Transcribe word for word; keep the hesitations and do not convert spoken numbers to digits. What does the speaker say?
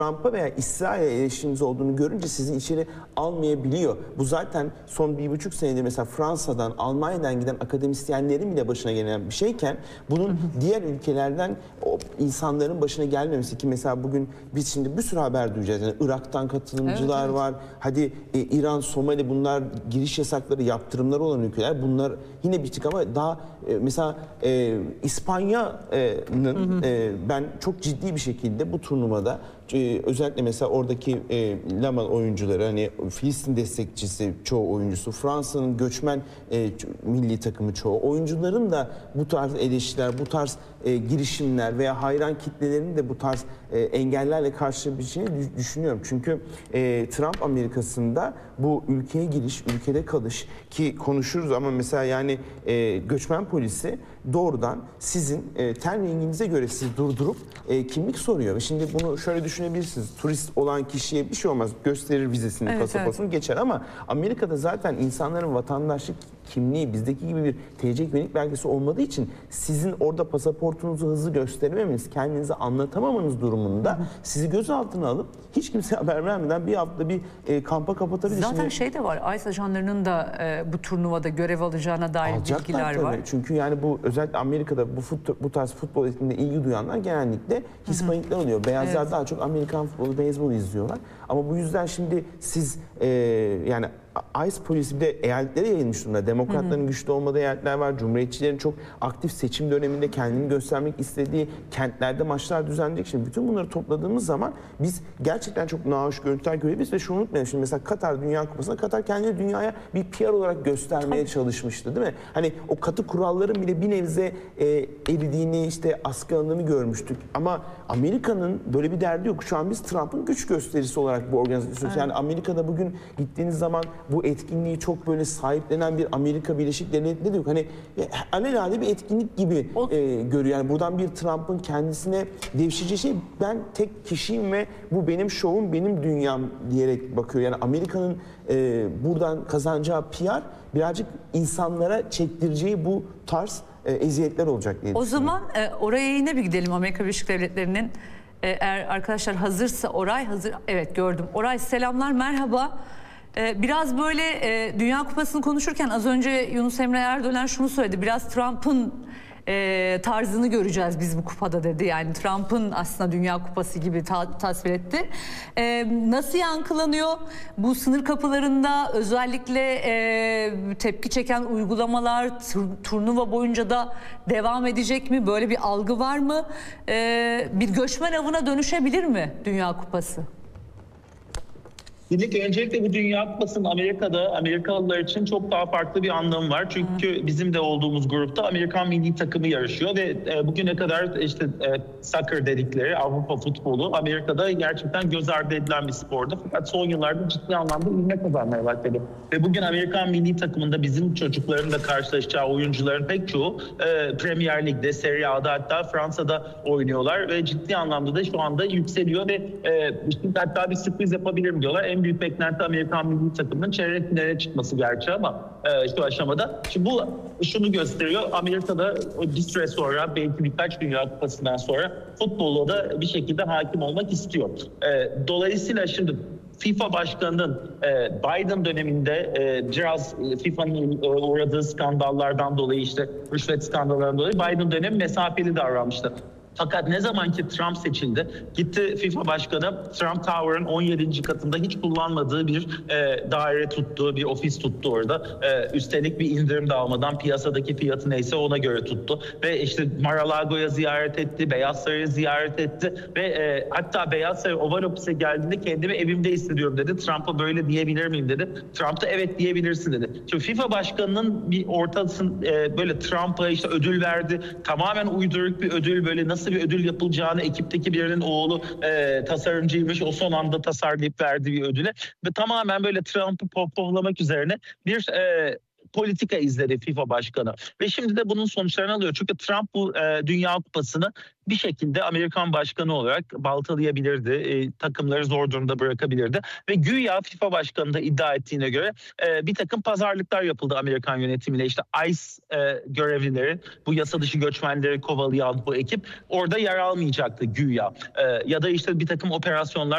Trump'a veya İsrail'e eleştiriniz olduğunu görünce sizi içeri almayabiliyor. Bu zaten son bir buçuk senedir mesela Fransa'dan, Almanya'dan giden akademisyenlerin bile başına gelen bir şeyken bunun diğer ülkelerden o insanların başına gelmemesi ki mesela bugün biz şimdi bir sürü haber duyacağız. Yani Irak'tan katılımcılar evet, evet. var. Hadi e, İran, Somali bunlar giriş yasakları, yaptırımları olan ülkeler. Bunlar yine bitik ama daha e, mesela e, İspanya'nın e, ben çok ciddi bir şekilde bu turnuvada Ee, özellikle mesela oradaki e, Lama oyuncuları, hani Filistin destekçisi çoğu oyuncusu, Fransa'nın göçmen e, milli takımı çoğu oyuncuların da bu tarz eleştiriler, bu tarz e, girişimler veya hayran kitlelerinin de bu tarz e, engellerle karşılaşabileceğini düşünüyorum. Çünkü e, Trump Amerika'sında bu ülkeye giriş, ülkede kalış ki konuşuruz ama mesela yani e, göçmen polisi doğrudan sizin e, ten renginize göre sizi durdurup e, kimlik soruyor. Şimdi bunu şöyle düşünebilirsiniz. Turist olan kişiye bir şey olmaz. Gösterir vizesini, evet, pasaportunu evet. geçer ama Amerika'da zaten insanların vatandaşlık kimliği bizdeki gibi bir T C kimlik belgesi olmadığı için sizin orada pasaportunuzu hızlı gösterememeniz, kendinizi anlatamamanız durumunda hı hı. sizi gözaltına alıp hiç kimseye haber vermeden bir hafta bir e, kampa kapatabilir. Zaten Şimdi, şey de var, ICE ajanlarının da e, bu turnuvada görev alacağına dair bilgiler tabii. var. Çünkü yani bu özellikle Amerika'da bu, fut, bu tarz futbol etkinliğine ilgi duyanlar genellikle Hispanikler oluyor. Beyazlar evet. daha çok Amerikan futbolu, beyzbol izliyorlar. Ama bu yüzden şimdi siz e, yani ICE polisi bir de eyaletlere yayılmış durumda. Demokratların hı hı. güçlü olmadığı eyaletler var. Cumhuriyetçilerin çok aktif seçim döneminde kendini göstermek istediği kentlerde maçlar düzenleyecek. Şimdi bütün bunları topladığımız zaman biz gerçekten çok nahoş görüntüler görebiliriz ve şunu unutmayalım. Şimdi mesela Katar Dünya Kupası'nda Katar kendini dünyaya bir P R olarak göstermeye Tabii. çalışmıştı, değil mi? Hani o katı kuralların bile bir nebze e, eridiğini, işte askı alındığını görmüştük. Ama Amerika'nın böyle bir derdi yok. Şu an biz Trump'ın güç gösterisi olarak bu organizasyon. Evet. Yani Amerika'da bugün gittiğiniz zaman bu etkinliği çok böyle sahiplenen bir Amerika Birleşik Devletleri de yok. Hani alelade bir etkinlik gibi e, görüyor. Yani buradan bir Trump'ın kendisine devşireceği şey, ben tek kişiyim ve bu benim şovum, benim dünyam diyerek bakıyor. Yani Amerika'nın e, buradan kazanacağı P R birazcık insanlara çektireceği bu tarz e, eziyetler olacak diye O düşünüyorum. zaman e, oraya yine bir gidelim. Amerika Birleşik Devletleri'nin e, eğer arkadaşlar hazırsa, Oray hazır. Evet, gördüm. Oray selamlar, merhaba. Biraz böyle Dünya Kupası'nı konuşurken az önce Yunus Emre Erdoğan şunu söyledi. Biraz Trump'ın tarzını göreceğiz biz bu kupada dedi. Yani Trump'ın aslında Dünya Kupası gibi ta tasvir etti. Nasıl yankılanıyor? Bu sınır kapılarında özellikle tepki çeken uygulamalar turnuva boyunca da devam edecek mi? Böyle bir algı var mı? Bir göçmen avına dönüşebilir mi Dünya Kupası? Şimdi öncelikle bu Dünya Kupası'nın Amerika'da Amerikalılar için çok daha farklı bir anlamı var. Çünkü Hı. bizim de olduğumuz grupta Amerikan milli takımı yarışıyor ve e, bugüne kadar işte e, soccer dedikleri Avrupa futbolu Amerika'da gerçekten göz ardı edilen bir spordu. Fakat son yıllarda ciddi anlamda ivme kazanmaya başladı. Ve bugün Amerikan milli takımında bizim çocukların da karşılaşacağı oyuncuların pek çoğu e, Premier Lig'de, Serie A'da, hatta Fransa'da oynuyorlar ve ciddi anlamda da şu anda yükseliyor ve e, şimdi hatta bir sürpriz yapabilirim diyorlar. En büyük beklenti Amerikan milli takımının çeyrek finale çıkması gerçi ama e, şu aşamada. Şimdi bu şunu gösteriyor. Amerika'da bir süre sonra, belki birkaç Dünya Kupası'ndan sonra futbola da bir şekilde hakim olmak istiyor. E, dolayısıyla şimdi FIFA Başkanı'nın e, Biden döneminde e, biraz FIFA'nın e, uğradığı skandallardan dolayı, işte rüşvet skandallarından dolayı Biden dönemi mesafeli davranmıştı. Fakat ne zaman ki Trump seçildi, gitti FIFA Başkanı Trump Tower'ın on yedinci katında hiç kullanmadığı bir e, daire tuttu, bir ofis tuttu orada. E, üstelik bir indirim de almadan piyasadaki fiyatı neyse ona göre tuttu. Ve işte Mar-a-Lago'ya ziyaret etti, Beyaz Saray'ı ziyaret etti ve e, hatta Beyaz Saray Oval Ofis'e geldiğinde kendimi evimde hissediyorum dedi. Trump'a böyle diyebilir miyim dedi. Trump da evet diyebilirsin dedi. Şimdi FIFA Başkanı'nın bir ortasın e, böyle Trump'a işte ödül verdi. Tamamen uyduruk bir ödül, böyle nasıl bir ödül yapılacağını, ekipteki birinin oğlu e, tasarımcıymış, o son anda tasarlayıp verdiği bir ödüle ve tamamen böyle Trump'ı pohpohlamak üzerine bir e, politika izledi FIFA Başkanı. Ve şimdi de bunun sonuçlarını alıyor. Çünkü Trump bu e, Dünya Kupası'nı bir şekilde Amerikan başkanı olarak baltalayabilirdi. E, takımları zor durumda bırakabilirdi. Ve güya FIFA Başkanı da iddia ettiğine göre e, bir takım pazarlıklar yapıldı Amerikan yönetimiyle. İşte ICE e, görevlileri, bu yasa dışı göçmenleri kovalayan bu ekip orada yer almayacaktı güya. E, ya da işte bir takım operasyonlar